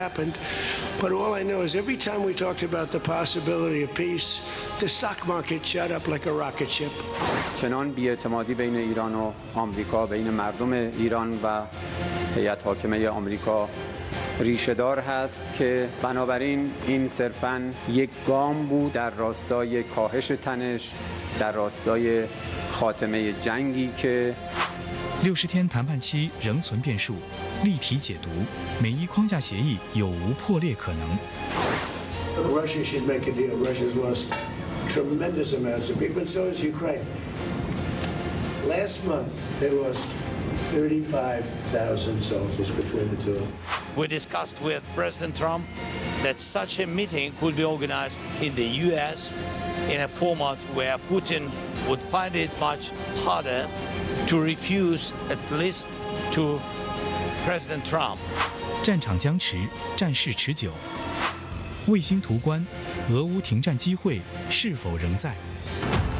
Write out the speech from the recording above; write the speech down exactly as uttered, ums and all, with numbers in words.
happened, but all I know is every time we talked about the possibility of peace, the stock market shot up like a rocket ship. چنان بی‌اعتمادی بین ایران و آمریکا، بین مردم ایران و هیئت حاکمه آمریکا ریشه‌دار هست که بنابراین این صرفاً یک گام بود در راستای کاهش تنش، در راستای خاتمه جنگی که 六十天谈判期仍存变数，例题解读美伊框架协议有无破裂可能？ Russia should make a deal. Russia's lost tremendous amounts of people, and so has Ukraine. Last month, they lost thirty-five thousand soldiers between the two. We discussed with President Trump that such a meeting could be organized in the U S in a format where Putin would find it much harder to refuse at least to President Trump. 战场僵持，战事持久。卫星图观，俄乌停战机会是否仍在？